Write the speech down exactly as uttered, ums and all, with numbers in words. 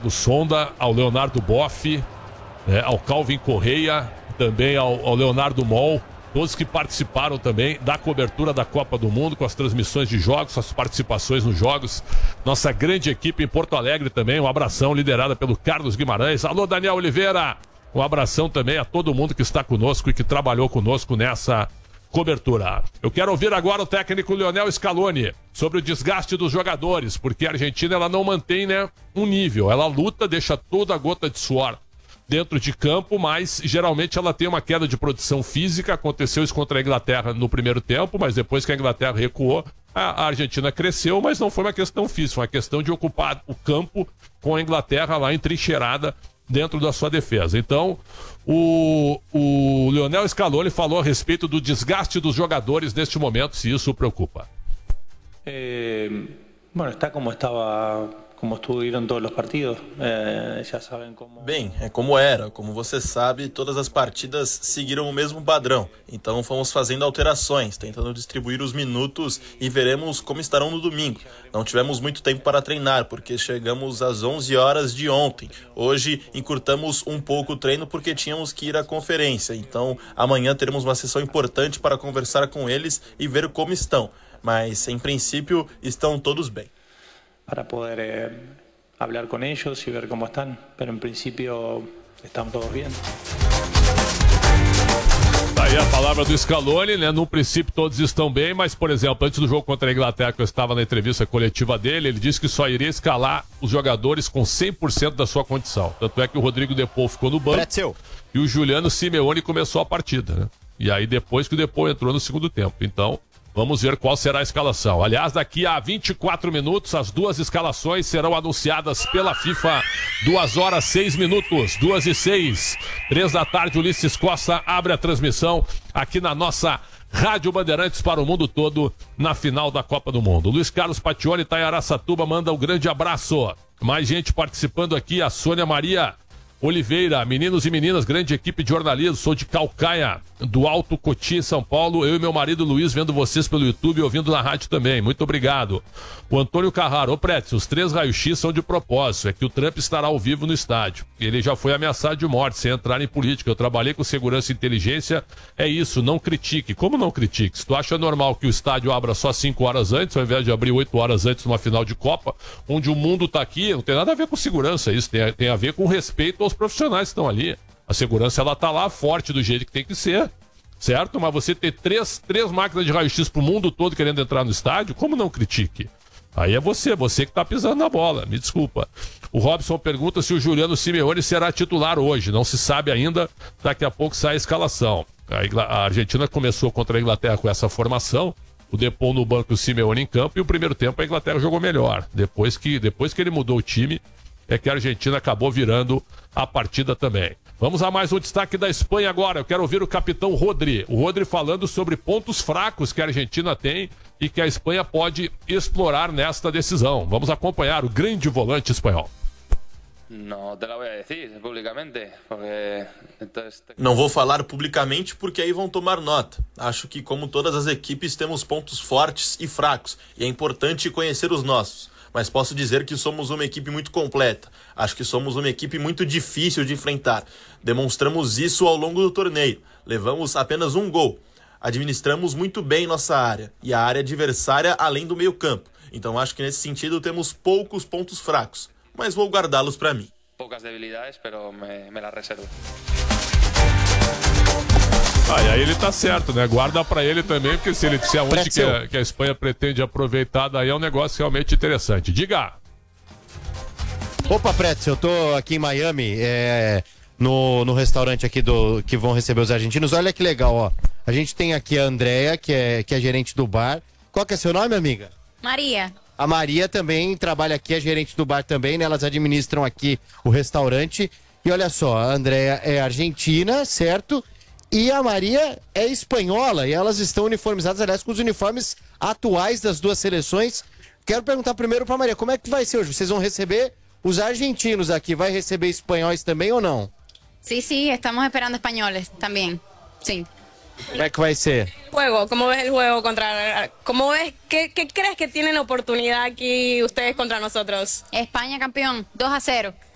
Thiago Sonda, ao Leonardo Boff, né, ao Calvin Correia, também ao, ao Leonardo Mol, todos que participaram também da cobertura da Copa do Mundo, com as transmissões de jogos, suas participações nos jogos. Nossa grande equipe em Porto Alegre também, um abração, liderada pelo Carlos Guimarães. Alô, Daniel Oliveira! Um abração também a todo mundo que está conosco e que trabalhou conosco nessa cobertura. Eu quero ouvir agora o técnico Lionel Scaloni sobre o desgaste dos jogadores, porque a Argentina ela não mantém, né, um nível. Ela luta, deixa toda a gota de suor dentro de campo, mas geralmente ela tem uma queda de produção física. Aconteceu isso contra a Inglaterra no primeiro tempo, mas depois que a Inglaterra recuou, a Argentina cresceu, mas não foi uma questão física, foi uma questão de ocupar o campo com a Inglaterra lá entrincheirada dentro da sua defesa. Então, o, o Lionel Scaloni falou a respeito do desgaste dos jogadores neste momento, se isso o preocupa. Eh, bueno, está como estava, como estuvieron todos os partidos. Eh, já sabem como... Bem, é como era. Como você sabe, todas as partidas seguiram o mesmo padrão. Então fomos fazendo alterações, tentando distribuir os minutos e veremos como estarão no domingo. Não tivemos muito tempo para treinar, porque chegamos às onze horas de ontem. Hoje encurtamos um pouco o treino porque tínhamos que ir à conferência. Então amanhã teremos uma sessão importante para conversar com eles e ver como estão. Mas, em princípio, estão todos bem. Para poder eh, hablar com eles e ver como estão. Mas, em princípio, estão todos bem. Tá aí a palavra do Scaloni, né? No princípio todos estão bem, mas, por exemplo, antes do jogo contra a Inglaterra, que eu estava na entrevista coletiva dele, ele disse que só iria escalar os jogadores com cem por cento da sua condição. Tanto é que o Rodrigo Depou ficou no banco e o Juliano Simeone começou a partida, né? E aí depois que o Depou entrou no segundo tempo. Então, vamos ver qual será a escalação. Aliás, daqui a vinte e quatro minutos, as duas escalações serão anunciadas pela FIFA. Duas horas, seis minutos. Duas e seis. Três da tarde, Ulisses Costa abre a transmissão aqui na nossa Rádio Bandeirantes para o mundo todo na final da Copa do Mundo. Luiz Carlos Patioli, tá em Araçatuba, manda um grande abraço. Mais gente participando aqui, a Sônia Maria Oliveira, meninos e meninas, grande equipe de jornalismo, sou de Calcaia, do Alto Cotia, em São Paulo, eu e meu marido Luiz vendo vocês pelo YouTube e ouvindo na rádio também, muito obrigado. O Antônio Carraro, ô Pretz, os três raios-x são de propósito, é que o Trump estará ao vivo no estádio, ele já foi ameaçado de morte, sem entrar em política, eu trabalhei com segurança e inteligência, é isso, não critique. Como não critique? Se tu acha normal que o estádio abra só cinco horas antes, ao invés de abrir oito horas antes numa final de Copa, onde o mundo tá aqui, não tem nada a ver com segurança isso, tem, tem a ver com respeito aos profissionais que estão ali. A segurança, ela tá lá forte do jeito que tem que ser, certo? Mas você ter três, três máquinas de raio-x pro mundo todo querendo entrar no estádio, como não critique? Aí é você, você que tá pisando na bola, me desculpa. O Robson pergunta se o Juliano Simeone será titular hoje, não se sabe ainda, daqui a pouco sai a escalação. A, Ingl- a Argentina começou contra a Inglaterra com essa formação, o Depou no banco e o Simeone em campo, e o primeiro tempo a Inglaterra jogou melhor. Depois que, depois que ele mudou o time, é que a Argentina acabou virando a partida também. Vamos a mais um destaque da Espanha agora. Eu quero ouvir o capitão Rodri. O Rodri falando sobre pontos fracos que a Argentina tem e que a Espanha pode explorar nesta decisão. Vamos acompanhar o grande volante espanhol. Não te la voy a decir públicamente, porque entonces... Não vou falar publicamente porque aí vão tomar nota. Acho que, como todas as equipes, temos pontos fortes e fracos, e é importante conhecer os nossos. Mas posso dizer que somos uma equipe muito completa. Acho que somos uma equipe muito difícil de enfrentar. Demonstramos isso ao longo do torneio. Levamos apenas um gol. Administramos muito bem nossa área e a área adversária além do meio campo. Então acho que nesse sentido temos poucos pontos fracos, mas vou guardá-los para mim. Poucas debilidades, pero me, me las reservo. Ah, e aí ele tá certo, né? Guarda pra ele também, porque se ele disser onde que a, que a Espanha pretende aproveitar, daí é um negócio realmente interessante. Diga! Opa, Pretz, eu tô aqui em Miami, é, no, no restaurante aqui do que vão receber os argentinos. Olha que legal, ó. A gente tem aqui a Andrea, que é, que é gerente do bar. Qual que é seu nome, amiga? Maria. A Maria também trabalha aqui, é gerente do bar também, né? Elas administram aqui o restaurante. E olha só, a Andrea é argentina, certo? E a Maria é espanhola e elas estão uniformizadas, aliás, com os uniformes atuais das duas seleções. Quero perguntar primeiro para Maria, como é que vai ser hoje? Vocês vão receber os argentinos aqui, vai receber espanhóis também ou não? Sí, sí, estamos esperando españoles también. Sí. Como é que vai ser? Juego, ¿cómo ves el juego contra... ¿Cómo ves, qué, qué crees que tienen oportunidad aquí ustedes contra nosotros? España campeón, dos a cero.